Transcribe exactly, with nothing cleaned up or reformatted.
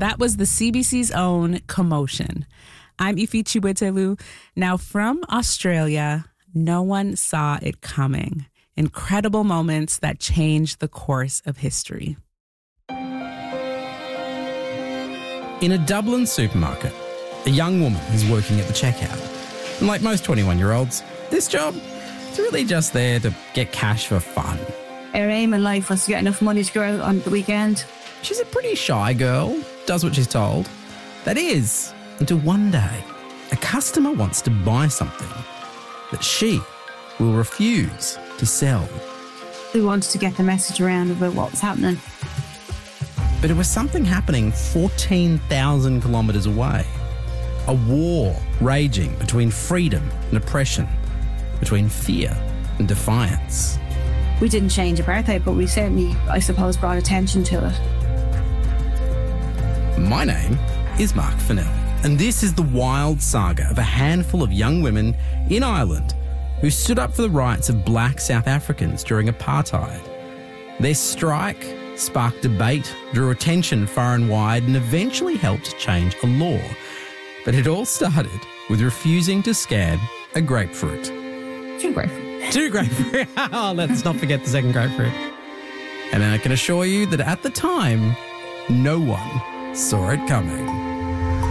That was the C B C's own Commotion. I'm Ifi Chiwetelu. Now from Australia, no one saw it coming. Incredible moments that changed the course of history. In a Dublin supermarket, a young woman is working at the checkout. And like most twenty-one-year-olds, this job is really just there to get cash for fun. Our aim in life was to get enough money to go out on the weekend. She's a pretty shy girl, does what she's told. That is, until one day, a customer wants to buy something that she will refuse to sell. We wanted to get the message around about what was happening. But it was something happening fourteen thousand kilometres away. A war raging between freedom and oppression, between fear and defiance. We didn't change apartheid, but we certainly, I suppose, brought attention to it. My name is Mark Fennell, and this is the wild saga of a handful of young women in Ireland who stood up for the rights of black South Africans during apartheid. Their strike sparked debate, drew attention far and wide, and eventually helped change a law. But it all started with refusing to scan a grapefruit. Two grapefruit. Two grapefruit. Oh, let's not forget the second grapefruit. And I can assure you that at the time, no one saw it coming.